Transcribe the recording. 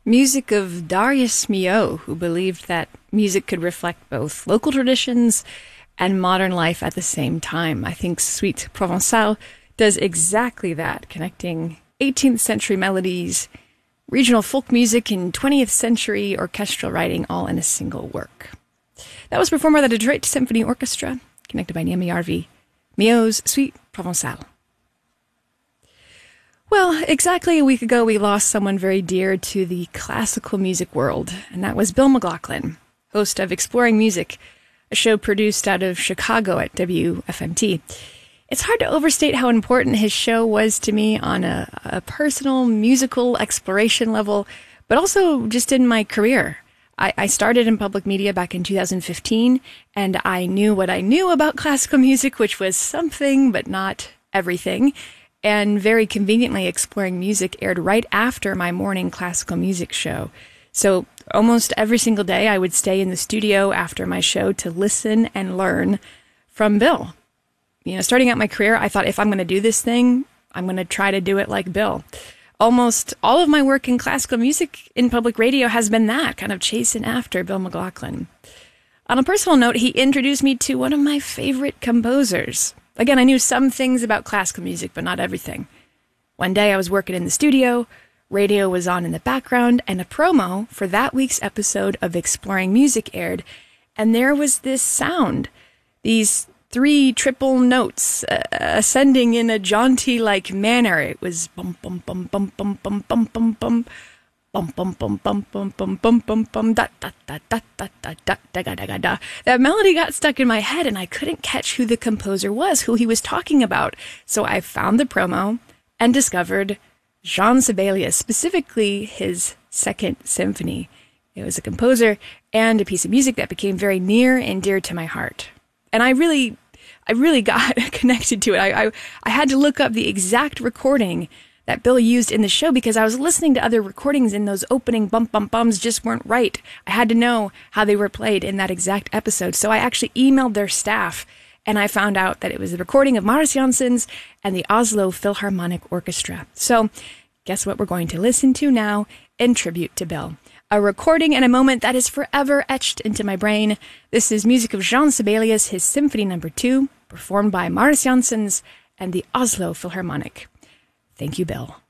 Music of Darius Milhaud, who believed that music could reflect both local traditions and modern life at the same time. I think Suite Provençale does exactly that, connecting 18th century melodies, regional folk music, and 20th century orchestral writing all in a single work. That was performed by the Detroit Symphony Orchestra, connected by Niamey Arvi, Milhaud's Suite Provençale. Well, exactly a week ago, we lost someone very dear to the classical music world, and that was Bill McLaughlin, host of Exploring Music, a show produced out of Chicago at WFMT. It's hard to overstate how important his show was to me on a personal musical exploration level, but also just in my career. I started in public media back in 2015, and I knew what I knew about classical music, which was something, but not everything. And very conveniently, Exploring Music aired right after my morning classical music show. So almost every single day, I would stay in the studio after my show to listen and learn from Bill. You know, starting out my career, I thought if I'm going to do this thing, I'm going to try to do it like Bill. Almost all of my work in classical music in public radio has been that, kind of chasing after Bill McLaughlin. On a personal note, he introduced me to one of my favorite composers. Again, I knew some things about classical music, but not everything. One day I was working in the studio, radio was on in the background, and a promo for that week's episode of Exploring Music aired, and there was this sound, these 3 triple notes ascending in a jaunty-like manner. It was bum bum bum bum bum bum bum bum bum. Bum bum bum bum bum bum bum bum bum da da da da da da da da da da da. That melody got stuck in my head, and I couldn't catch who the composer was, who he was talking about. So I found the promo and discovered Jean Sibelius, specifically his Second Symphony. It was a composer and a piece of music that became very near and dear to my heart, and I really got connected to it. I had to look up the exact recording that Bill used in the show because I was listening to other recordings and those opening bump bump bums just weren't right. I had to know how they were played in that exact episode. So I actually emailed their staff and I found out that it was the recording of Marius Janssens and the Oslo Philharmonic Orchestra. So guess what we're going to listen to now in tribute to Bill? A recording and a moment that is forever etched into my brain. This is music of Jean Sibelius, his Symphony No. 2, performed by Marius Janssens and the Oslo Philharmonic. Thank you, Bill.